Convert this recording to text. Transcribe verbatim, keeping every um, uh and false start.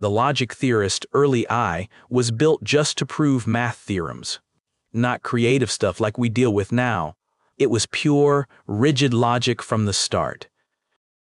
the logic theorist early I was built just to prove math theorems, not creative stuff like we deal with now. It was pure, rigid logic from the start.